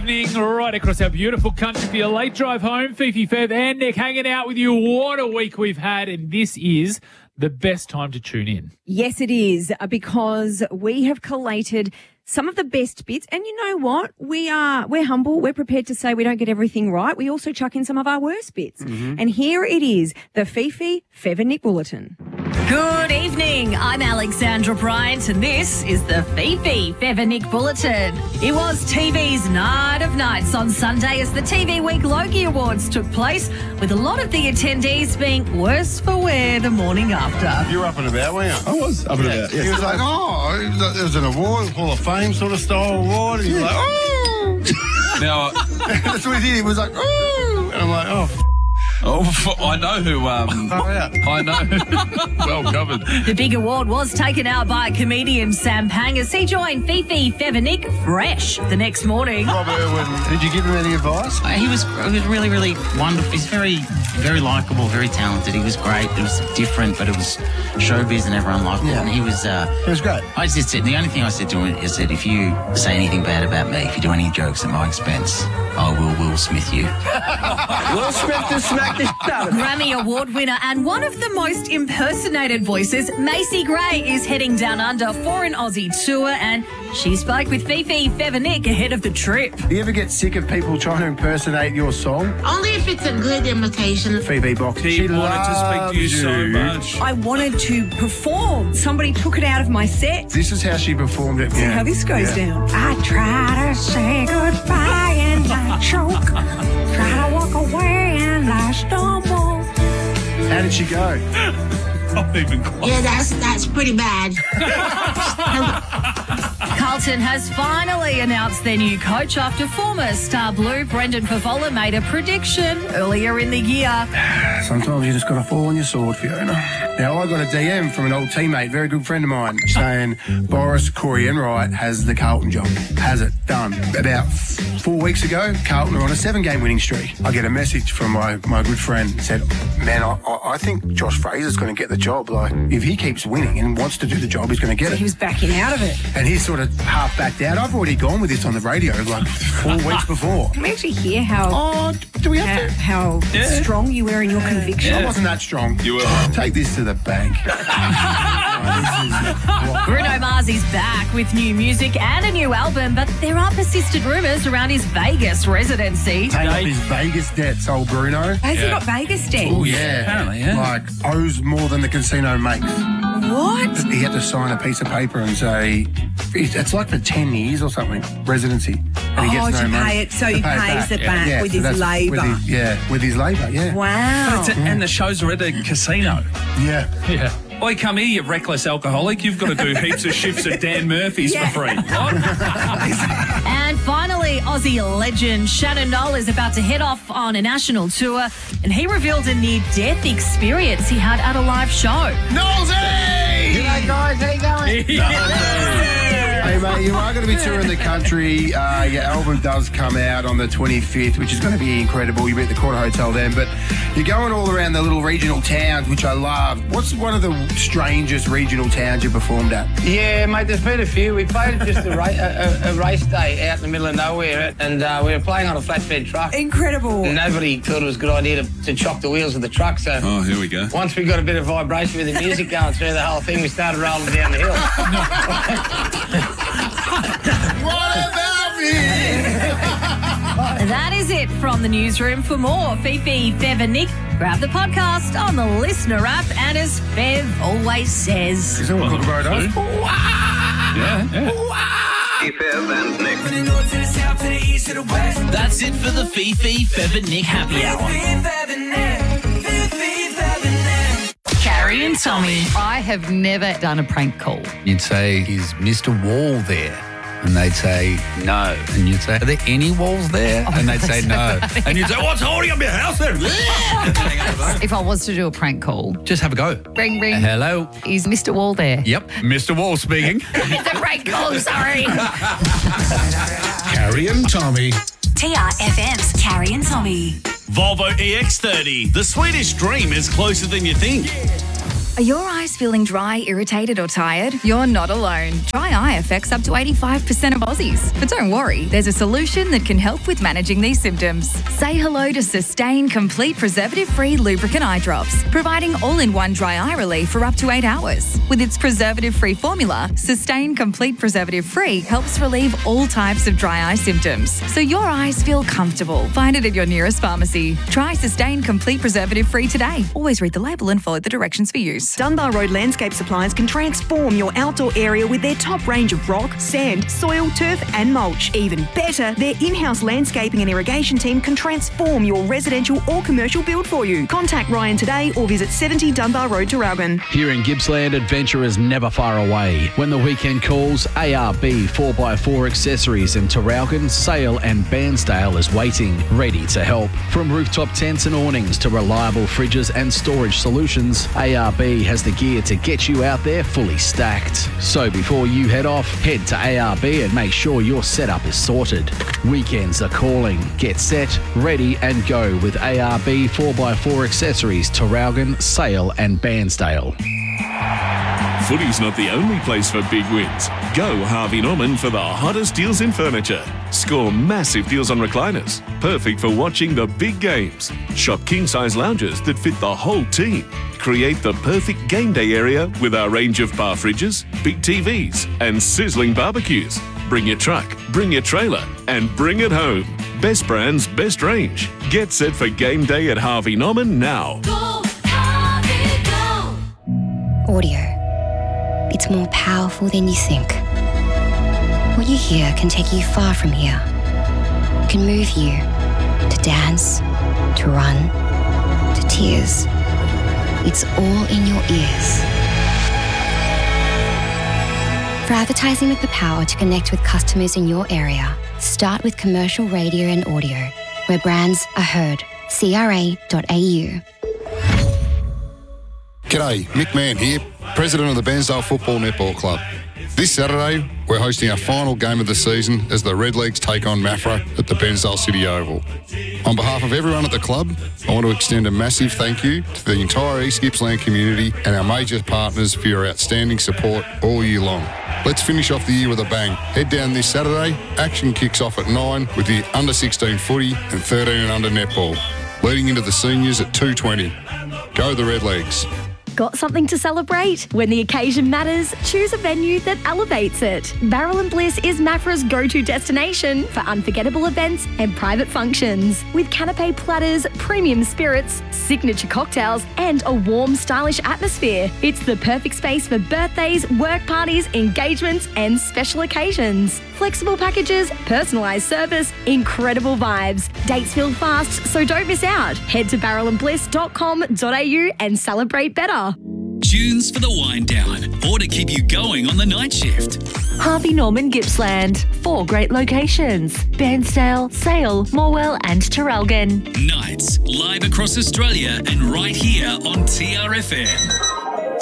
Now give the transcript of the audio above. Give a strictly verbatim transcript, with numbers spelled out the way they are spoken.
evening right across our beautiful country for your late drive home. Fifi, Fev and Nick hanging out with you. What a week we've had, and this is the best time to tune in. Yes, it is, because we have collated some of the best bits. And you know what? We are, we're humble. We're prepared to say we don't get everything right. We also chuck in some of our worst bits. Mm-hmm. And here it is, the Fifi, Fev and Nick Bulletin. Good evening. I'm Alexandra Bryant, and this is the Fifi, Fev and Nick Bulletin. It was T V's Night of Nights on Sunday as the T V Week Logie Awards took place, with a lot of the attendees being worse for wear the morning after. You were up and about, weren't you? I was up and about, yes. He was like, oh, there was an award, Hall of Fame sort of style award, and he was like, oh. Now, that's what he did. He was like, oh. And I'm like, oh, oh, I know who. Um, oh yeah. I know. Well covered. The big award was taken out by comedian Sam Pang as he joined Fifi, Fev and Nick fresh the next morning. Rob Irwin, did you give him any advice? Uh, he was he was really, really wonderful. He's very, very likeable, very talented. He was great. It was different, but it was showbiz and everyone liked Yeah. it. And he was... Uh, It was great. I just said, the only thing I said to him is that if you say anything bad about me, if you do any jokes at my expense, I will Will Smith you. Will Smith just smacked the shit out of him. Grammy Award winner and one of the most impersonated voices, Macy Gray, is heading down under for an Aussie tour, and she spoke with Fifi, Fev and Nick ahead of the trip. Do you ever get sick of people trying to impersonate your song? Only if it's a good imitation. Phoebe Box. He she wanted to speak to you loves so you. much. I wanted to perform. Somebody took it out of my set. This is how she performed it. See yeah. how this goes Yeah. down. I try to say goodbye and I choke. Try to walk away and I stumble. How did she go? Not even close. Yeah, that's that's pretty bad. Carlton has finally announced their new coach after former Star Blue Brendan Favola made a prediction earlier in the year. Sometimes you just got to fall on your sword, Fiona. Now, I got a D M from an old teammate, very good friend of mine, saying Boris Corey Enright has the Carlton job. Has it done. About four weeks ago, Carlton are on a seven-game winning streak. I get a message from my, my good friend, said, man, I, I, I think Josh Fraser's going to get the job. Like, if he keeps winning and wants to do the job, he's going to get it. He was backing out of it. And he sort of half backed out. I've already gone with this on the radio like four weeks before. Can we actually hear how Oh, do we have how, to? how Yeah. strong you were in your conviction? I wasn't that strong. You were. Take this to the bank. Oh, Bruno Mars is back with new music and a new album, but there are persistent rumours around his Vegas residency. Pay up his Vegas debts, old Bruno. Has he Yeah. got Vegas debt? Oh, yeah. Apparently, yeah. Like, owes more than the casino makes. What? He had to sign a piece of paper and say, it's like for ten years or something, residency. And he Oh, gets to no pay money. it, so To he pay pays it back with so his that's- labour. with his- yeah, with his labour, yeah. Wow. But it's- and the shows are at a casino. Yeah. Yeah. Oi, come here, you reckless alcoholic. You've got to do heaps of shifts at Dan Murphy's Yeah. for free. What? And finally, Aussie legend Shannon Noll is about to head off on a national tour, and he revealed a near-death experience he had at a live show. Nosey! Hey guys, how you going? Hey, mate, you are going to be touring the country. Uh, your album does come out on the twenty-fifth, which is going to be incredible. You'll be at the Quarter Hotel then. But you're going all around the little regional towns, which I love. What's one of the strangest regional towns you performed at? Yeah, mate, there's been a few. We played just a, ra- a, a, a race day out in the middle of nowhere, and uh, we were playing on a flatbed truck. Incredible. And nobody thought it was a good idea to, to chock the wheels of the truck, so Oh, here we go. once we got a bit of vibration with the music going through the whole thing, we started rolling down the hill. What about me? That is it from the newsroom. For more Fifi, Fev and Nick, grab the podcast on the Listener app, and as Fev always says, Is that what Kookaburra does? Yeah, yeah. That's it for the Fifi, Fev and Nick happy hour. Carrie and Tommy. I have never done a prank call. You'd say, is Mister Wall there? And they'd say, no. And you'd say, are there any walls there? And they'd say, no. And you'd say, what's holding up your house there? If I was to do a prank call, Just have a go. ring, ring. Hello. Is Mister Wall there? Yep, Mister Wall speaking. It's a prank call, sorry. Carrie and Tommy. T R F M's Carrie and Tommy. Volvo E X thirty. The Swedish dream is closer than you think. Are your eyes feeling dry, irritated or tired? You're not alone. Dry eye affects up to eighty-five percent of Aussies. But don't worry, there's a solution that can help with managing these symptoms. Say hello to Sustain Complete Preservative-Free Lubricant Eye Drops, providing all-in-one dry eye relief for up to eight hours. With its preservative-free formula, Sustain Complete Preservative-Free helps relieve all types of dry eye symptoms, so your eyes feel comfortable. Find it at your nearest pharmacy. Try Sustain Complete Preservative-Free today. Always read the label and follow the directions for use. Dunbar Road Landscape Supplies can transform your outdoor area with their top range of rock, sand, soil, turf and mulch. Even better, their in-house landscaping and irrigation team can transform your residential or commercial build for you. Contact Ryan today or visit seventy Dunbar Road, Traralgon. Here in Gippsland, adventure is never far away. When the weekend calls, A R B four by four Accessories in Traralgon, Sale and Bairnsdale is waiting, ready to help. From rooftop tents and awnings to reliable fridges and storage solutions, A R B has the gear to get you out there fully stacked. So before you head off, head to A R B and make sure your setup is sorted. Weekends are calling. Get set, ready and go with A R B four by four Accessories, Traralgon, Sale and Bairnsdale. Footy's not the only place for big wins. Go Harvey Norman for the hottest deals in furniture. Score massive deals on recliners, perfect for watching the big games. Shop king-size lounges that fit the whole team. Create the perfect game day area with our range of bar fridges, big T Vs and sizzling barbecues. Bring your truck, bring your trailer and bring it home. Best brands, best range. Get set for game day at Harvey Norman now. Go, Harvey, go. Audio. It's more powerful than you think. What you hear can take you far from here. It can move you to dance, to run, to tears. It's all in your ears. For advertising with the power to connect with customers in your area, start with commercial radio and audio, where brands are heard. C R A dot A U. G'day, Mick Mann here, President of the Bairnsdale Football Netball Club. This Saturday, we're hosting our final game of the season as the Redlegs take on Mafra at the Bairnsdale City Oval. On behalf of everyone at the club, I want to extend a massive thank you to the entire East Gippsland community and our major partners for your outstanding support all year long. Let's finish off the year with a bang. Head down this Saturday, action kicks off at nine with the under sixteen footy and thirteen and under netball, leading into the seniors at two twenty. Go the Redlegs. Got something to celebrate? When the occasion matters, choose a venue that elevates it. Barrel and Bliss is Mafra's go-to destination for unforgettable events and private functions. With canapé platters, premium spirits, signature cocktails, and a warm, stylish atmosphere, it's the perfect space for birthdays, work parties, engagements, and special occasions. Flexible packages, personalised service, incredible vibes. Dates fill fast, so don't miss out. Head to barrel and bliss dot com dot a u and celebrate better. Tunes for the wind down or to keep you going on the night shift. Harvey Norman Gippsland. Four great locations. Bairnsdale, Sale, Morwell and Traralgon. Nights live across Australia and right here on T R F M.